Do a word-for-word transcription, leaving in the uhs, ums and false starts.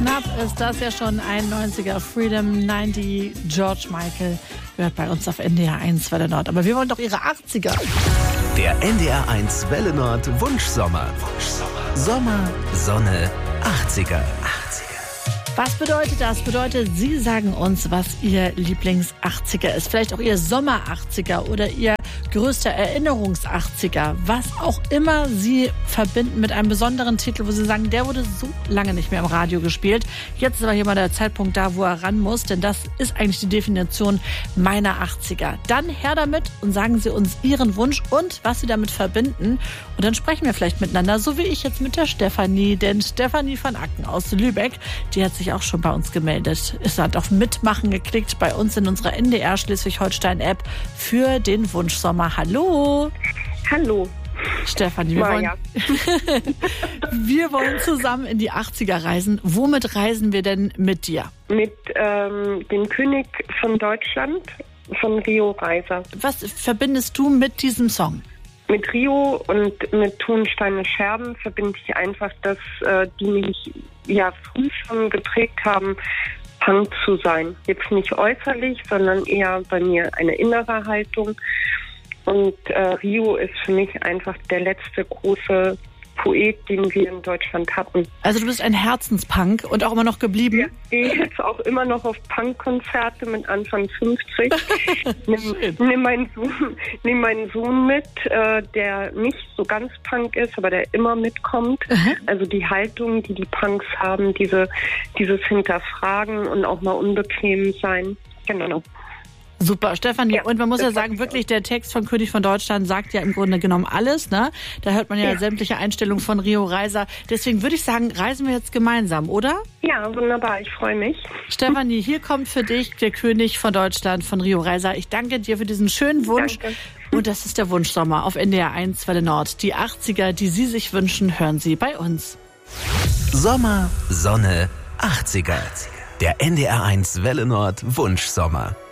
knapp ist das ja schon ein neunziger. Freedom neunzig, George Michael gehört bei uns auf N D R eins Welle Nord. Aber wir wollen doch ihre achtziger. Der N D R eins Welle Nord Wunschsommer. Wunschsommer. Sommer, Sonne, achtziger. Was bedeutet das? Bedeutet, Sie sagen uns, was Ihr Lieblings-achtziger ist. Vielleicht auch Ihr Sommer-achtziger oder Ihr größter Erinnerungs-achtziger. Was auch immer Sie verbinden mit einem besonderen Titel, wo Sie sagen, der wurde so lange nicht mehr im Radio gespielt. Jetzt ist aber hier mal der Zeitpunkt da, wo er ran muss, denn das ist eigentlich die Definition meiner achtziger. Dann her damit und sagen Sie uns Ihren Wunsch und was Sie damit verbinden. Und dann sprechen wir vielleicht miteinander, so wie ich jetzt mit der Stefanie. Denn Stefanie von Acken aus Lübeck, die hat sich auch schon bei uns gemeldet. Es hat auf Mitmachen geklickt bei uns in unserer N D R Schleswig-Holstein-App für den Wunschsommer. Hallo! Hallo! Stefanie, wir wollen, wir wollen zusammen in die achtziger reisen. Womit reisen wir denn mit dir? Mit ähm, dem König von Deutschland, von Rio Reiser. Was verbindest du mit diesem Song? Mit Rio und mit Tonsteine Scherben verbinde ich einfach, dass äh, die mich ja früh schon geprägt haben, Punk zu sein. Jetzt nicht äußerlich, sondern eher bei mir eine innere Haltung. Und äh, Rio ist für mich einfach der letzte große Poet, den wir in Deutschland hatten. Also du bist ein Herzenspunk und auch immer noch geblieben? Ja, ich gehe jetzt auch immer noch auf Punkkonzerte mit Anfang fünfzig. nimm, nimm, meinen Sohn, nimm meinen Sohn mit, äh, der nicht so ganz Punk ist, aber der immer mitkommt. Mhm. Also die Haltung, die die Punks haben, diese, dieses Hinterfragen und auch mal unbequem sein. Genau. Super, Stefanie. Ja, und man muss ja sagen, wirklich, der Text von König von Deutschland sagt ja im Grunde genommen alles, ne? Da hört man ja, ja. sämtliche Einstellungen von Rio Reiser. Deswegen würde ich sagen, reisen wir jetzt gemeinsam, oder? Ja, wunderbar. Ich freue mich. Stefanie, hier kommt für dich der König von Deutschland von Rio Reiser. Ich danke dir für diesen schönen Wunsch. Danke. Und das ist der Wunschsommer auf N D R eins Welle Nord. Die achtziger, die Sie sich wünschen, hören Sie bei uns. Sommer, Sonne, achtziger. Der N D R eins Welle Nord Wunschsommer.